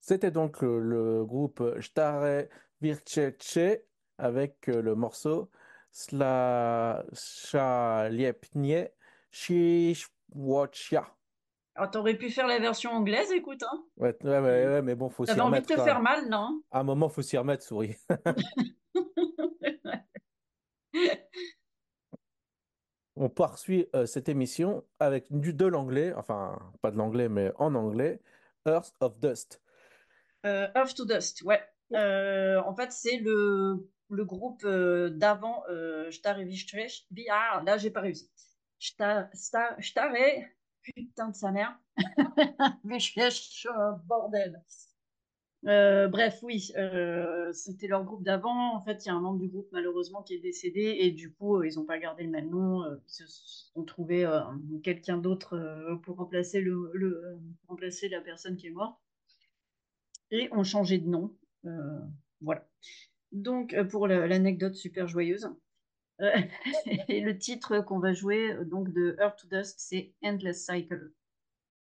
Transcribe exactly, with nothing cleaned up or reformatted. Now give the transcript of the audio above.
C'était donc le, le groupe Stare Virceće avec euh, le morceau Sla Szaliepnie Przyszłościa. Alors, t'aurais pu faire la version anglaise, écoute, hein. Ouais, ouais, ouais, ouais, mais bon, faut s'y T'avais envie de remettre te quand même. faire mal, non? À un moment, faut s'y remettre, souris. On poursuit euh, cette émission avec du, de l'anglais, enfin, pas de l'anglais, mais en anglais, Earth of Dust. Euh, Earth to Dust, ouais. Euh, en fait, c'est le, le groupe euh, d'avant euh, Stare Vichtrech- Vi- Ah, là, j'ai pas réussi. Sta- Sta- Stare, putain de sa mère. Vichtrech, euh, bordel. Euh, bref, oui, euh, c'était leur groupe d'avant. En fait, il y a un membre du groupe malheureusement qui est décédé et du coup, euh, ils n'ont pas gardé le même nom. Euh, ils se sont trouvés euh, quelqu'un d'autre euh, pour remplacer le, le- pour remplacer la personne qui est morte et ont changé de nom. Euh, voilà. Donc, euh, pour la- l'anecdote super joyeuse. Euh, et le titre qu'on va jouer euh, donc de Earth to Dust, c'est Endless Cycle.